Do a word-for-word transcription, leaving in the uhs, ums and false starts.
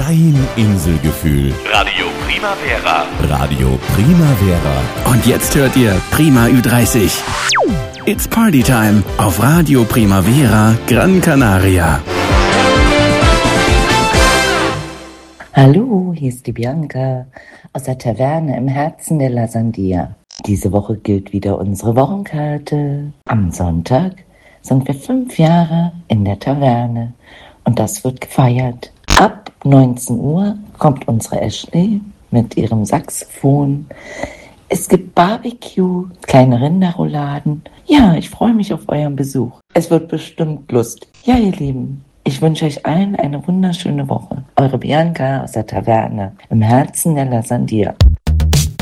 Dein Inselgefühl. Radio Primavera. Radio Primavera. Und jetzt hört ihr Prima Ü dreißig. It's Party Time auf Radio Primavera Gran Canaria. Hallo, hier ist die Bianca aus der Taverne im Herzen der La Sandia. Diese Woche gilt wieder unsere Wochenkarte. Am Sonntag sind wir fünf Jahre in der Taverne und das wird gefeiert. Ab neunzehn Uhr kommt unsere Ashley mit ihrem Saxophon. Es gibt Barbecue, kleine Rinderrouladen. Ja, ich freue mich auf euren Besuch. Es wird bestimmt lustig. Ja, ihr Lieben, ich wünsche euch allen eine wunderschöne Woche. Eure Bianca aus der Taverne im Herzen der La Sandia.